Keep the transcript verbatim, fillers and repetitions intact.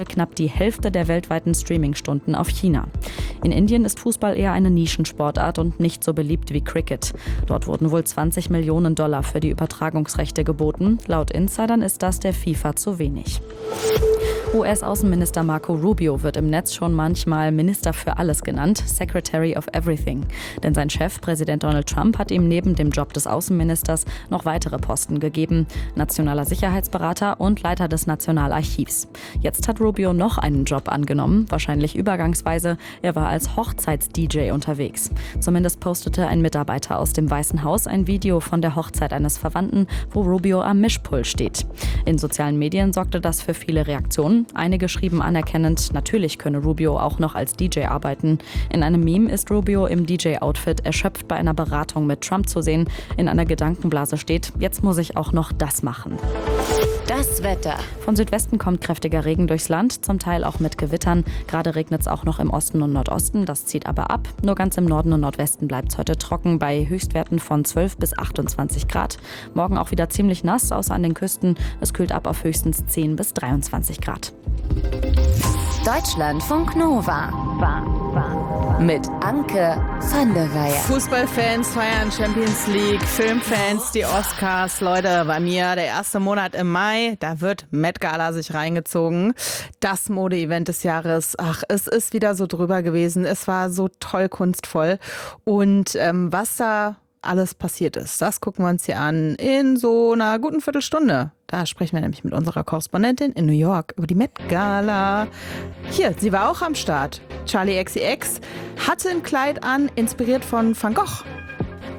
knapp die Hälfte der weltweiten Streaming-Stunden auf China. In Indien ist Fußball eher eine Nischensportart und nicht so beliebt wie Cricket. Dort wurden wohl zwanzig Millionen Dollar für die Übertragungsrechte geboten. Laut Insidern ist das der FIFA zu wenig. U S-Außenminister Marco Rubio wird im Netz schon manchmal Minister für alles genannt, Secretary of Everything. Denn sein Chef, Präsident Donald Trump, hat ihm neben dem Job des Außenministers noch weitere Posten gegeben, nationaler Sicherheitsberater und Leiter des Nationalarchivs. Jetzt hat Rubio noch einen Job angenommen, wahrscheinlich übergangsweise. Er war als Hochzeits-D J unterwegs. Zumindest postete ein Mitarbeiter aus dem Weißen Haus ein Video von der Hochzeit eines Verwandten, wo Rubio am Mischpult steht. In sozialen Medien sorgte das für viele Reaktionen. Einige schrieben anerkennend, natürlich könne Rubio auch noch als D J arbeiten. In einem Meme ist Rubio im D J-Outfit erschöpft bei einer Beratung mit Trump zu sehen. In einer Gedankenblase steht, jetzt muss ich auch noch das machen. Das Wetter. Von Südwesten kommt kräftiger Regen durchs Land, zum Teil auch mit Gewittern. Gerade regnet es auch noch im Osten und Nordosten, das zieht aber ab. Nur ganz im Norden und Nordwesten bleibt es heute trocken bei Höchstwerten von zwölf bis achtundzwanzig Grad. Morgen auch wieder ziemlich nass, außer an den Küsten. Es kühlt ab auf höchstens zehn bis dreiundzwanzig Grad. Deutschlandfunk Nova. Mit Anke van der Weyer. Fußballfans feiern Champions League, Filmfans die Oscars. Leute, bei mir der erste Monat im Mai, da wird Met Gala sich reingezogen. Das Mode-Event des Jahres. Ach, es ist wieder so drüber gewesen. Es war so toll kunstvoll. Und ähm, was da alles passiert ist, das gucken wir uns hier an in so einer guten Viertelstunde. Da sprechen wir nämlich mit unserer Korrespondentin in New York über die Met Gala. Hier, sie war auch am Start. Charli X C X hatte ein Kleid an, inspiriert von Van Gogh.